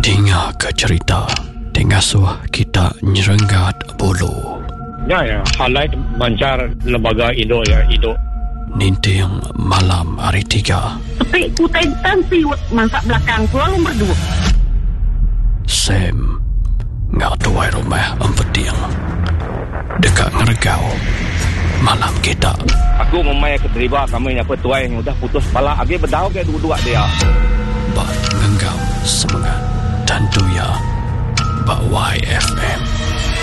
Dengar ke cerita Tengasuh kita nyerenggat bulu. Ya, halai mancar lembaga Indo ya, Indo. Ninting malam hari 3. Tapi kutai siwat masak belakang selalu berdua. Sam ngatuai rumah empeting dekat ngergau malam kita. Aku memang keterlibat kami apa tuai yang udah putus kepala. Agi berdau ke dua-dua dia. Bak ngenggam semangat dan tuya Bak YFM.